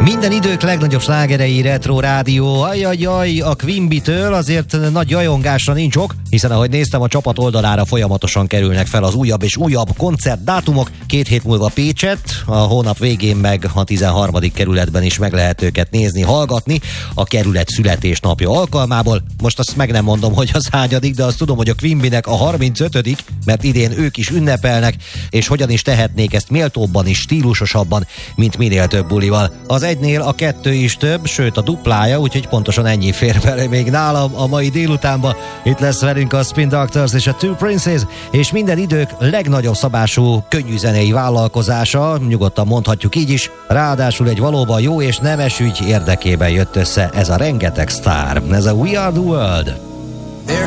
Minden idők legnagyobb slágerei Retro Rádió. Ajajaj, a Quimby-től azért nagy jajongásra nincs ok, hiszen ahogy néztem, a csapat oldalára folyamatosan kerülnek fel az újabb és újabb koncertdátumok. 2 hét múlva Pécset, a hónap végén meg a 13. kerületben is meg lehet őket nézni, hallgatni a kerület születésnapja alkalmából. Most azt meg nem mondom, hogy az hányadik, de azt tudom, hogy a Quimbynek a 35., mert idén ők is ünnepelnek, és hogyan is tehetnék ezt méltóbban és stílusosabban, mint minél több bulival. Az egynél a 2 is több, sőt a duplája, úgyhogy pontosan ennyi fér bele még nálam a mai délutánba. Itt lesz velünk a Spin Doctors és a Two Princes, és minden idők legnagyobb szabású könnyűzenei vállalkozása, nyugodtan mondhatjuk így is, ráadásul egy valóban jó és nemes ügy érdekében jött össze ez a rengeteg sztár. Ez a We Are The World.